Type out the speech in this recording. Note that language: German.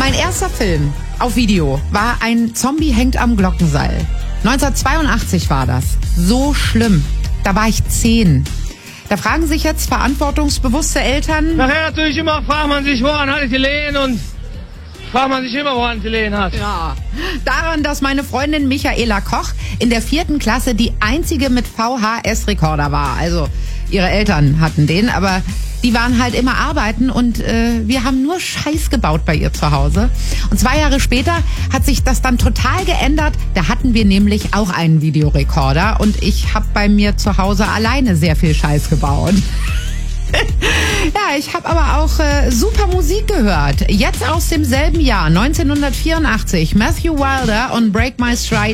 Mein erster Film auf Video war ein Zombie hängt am Glockenseil. 1982 war das. So schlimm. Da war ich 10. Da fragen sich jetzt verantwortungsbewusste Eltern... Nachher natürlich immer fragt man sich, woran hatte ich gelegen und fragt man sich immer, woran sie gelegen hat. Ja, daran, dass meine Freundin Michaela Koch in der 4. Klasse die einzige mit VHS-Rekorder war. Also ihre Eltern hatten den, aber die waren halt immer arbeiten und wir haben nur Scheiß gebaut bei ihr zu Hause. Und 2 Jahre später hat sich das dann total geändert. Da hatten wir nämlich auch einen Videorekorder und ich habe bei mir zu Hause alleine sehr viel Scheiß gebaut. Ja, ich habe aber auch super Musik gehört. Jetzt aus demselben Jahr, 1984, Matthew Wilder und Break My Stride.